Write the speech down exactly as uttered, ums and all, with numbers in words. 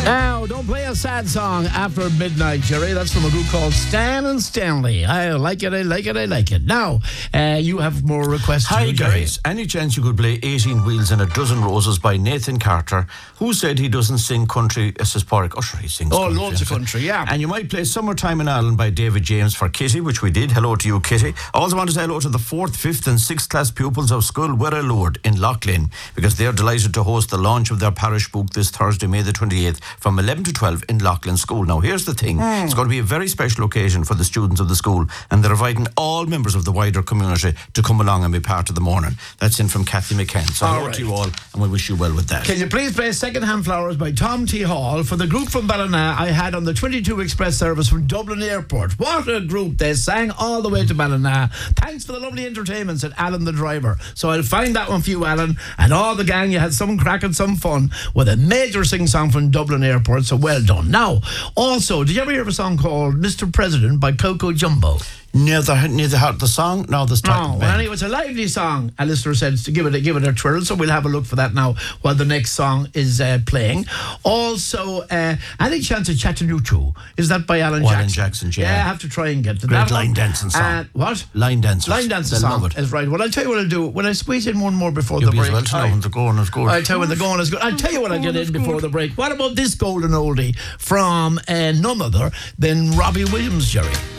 Now, don't play a sad song after midnight, Jerry. That's from a group called Stan and Stanley. I like it, I like it, I like it. Now, uh, you have more requests. Hi, to do, Jerry. guys. Any chance you could play eighteen Wheels and a Dozen Roses by Nathan Carter, who said he doesn't sing country as his pork? Oh, sure, he sings Oh, country. loads of country, yeah. And you might play Summertime in Ireland by David James for Kitty, which we did. Hello to you, Kitty. I also want to say hello to the fourth, fifth and sixth class pupils of School Werra Lourdes in Loughlin, because they're delighted to host the launch of their parish book this Thursday, May the twenty-eighth, from eleven to twelve in Loughlin School. Now, here's the thing. Mm. It's going to be a very special occasion for the students of the school, and they're inviting all members of the wider community to come along and be part of the morning. That's in from Kathy McCann. So all hello right. to you all, and we wish you well with that. Can you please play Second Hand Flowers by Tom T. Hall for the group from Ballina I had on the twenty-two Express service from Dublin Airport? What a group. They sang all the way to Ballina. Thanks for the lovely entertainment, said Alan the driver. So I'll find that one for you, Alan, and all the gang. You had some crack and some fun with a major sing-song from Dublin Airport, so well done. Now, also, did you ever hear of a song called Mister President by Coco Jumbo? Neither, neither heard the song nor the start. No, well, anyway, it's a lively song. A listener said to give it a, give it a twirl, so we'll have a look for that now while the next song is uh, playing. Also, uh, any chance of Chattanooga? Is that by Alan oh, Jackson? Alan Jackson, yeah. Yeah, I have to try and get to Great that line one. dancing song. Uh, what? Line dancing. Line dancing They'll song love it. is right. Well, I'll tell you what I'll do. When I squeeze in one more before You'll the be break. as well to know I, when the going is good. I'll tell you when the going is good. I'll tell you what I get in before the break. What about this golden oldie from uh, none other than Robbie Williams, Jerry?